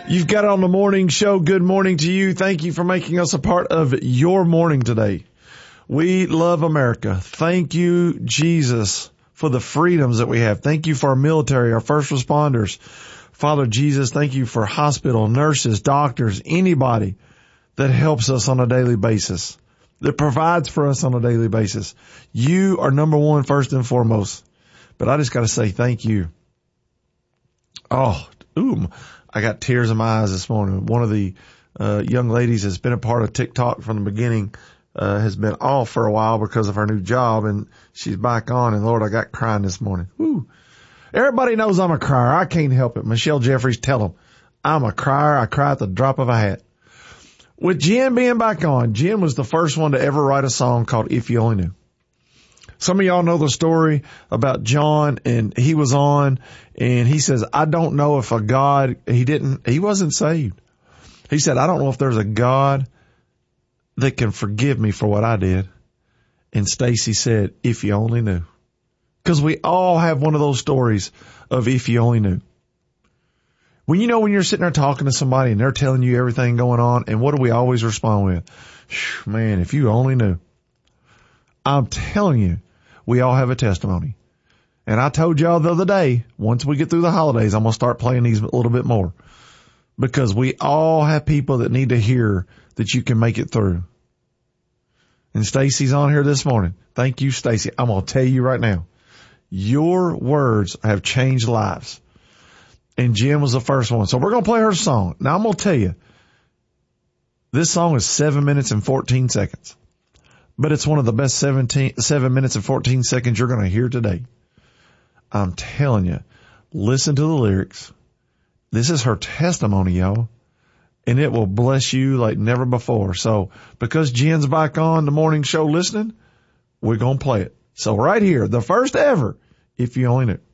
You've got it on the morning show. Good morning to you. Thank you for making us a part of your morning today. We love America. Thank you, Jesus, for the freedoms that we have. Thank you for our military, our first responders. Father Jesus, thank you for hospital, nurses, doctors, anybody that helps us on a daily basis, that provides for us on a daily basis. You are number one, first and foremost. But I just got to say thank you. I got tears in my eyes this morning. One of the young ladies has been a part of TikTok from the beginning, has been off for a while because of her new job, and she's back on, and Lord, I got crying this morning. Woo. Everybody knows I'm a crier. I can't help it. Michelle Jeffries, tell them. I'm a crier. I cry at the drop of a hat. With Jen being back on, Jen was the first one to ever write a song called If You Only Knew. Some of y'all know the story about John, and he was on, and he says, I don't know if a God, he wasn't saved. He said, I don't know if there's a God that can forgive me for what I did. And Stacy said, if you only knew. Because we all have one of those stories of if you only knew. When you're sitting there talking to somebody and they're telling you everything going on, and what do we always respond with? Man, if you only knew. I'm telling you, we all have a testimony. And I told y'all the other day, once we get through the holidays, I'm going to start playing these a little bit more. Because we all have people that need to hear that you can make it through. And Stacy's on here this morning. Thank you, Stacy. I'm going to tell you right now, your words have changed lives. And Jen was the first one. So we're going to play her song. Now I'm going to tell you, this song is 7 minutes and 14 seconds. But it's one of the best 7 minutes and 14 seconds you're going to hear today. I'm telling you, listen to the lyrics. This is her testimony, y'all. And it will bless you like never before. So because Jen's back on the morning show listening, we're going to play it. So right here, the first ever, If You Only Knew.